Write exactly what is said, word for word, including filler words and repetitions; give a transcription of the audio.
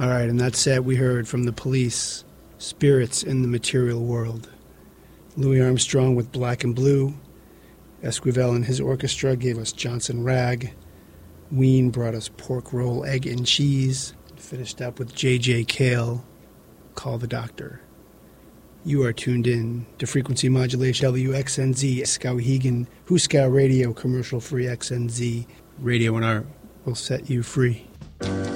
All right, and that set we heard from The Police, Spirits in the Material World. Louis Armstrong with Black and Blue. Esquivel and his orchestra gave us Johnson Rag. Ween brought us Pork Roll, Egg and Cheese. Finished up with J J Cale, Call the Doctor. You are tuned in to Frequency Modulation, W X N Z, Skowhegan, Huskow Radio, commercial-free X N Z. Radio and art will set you free.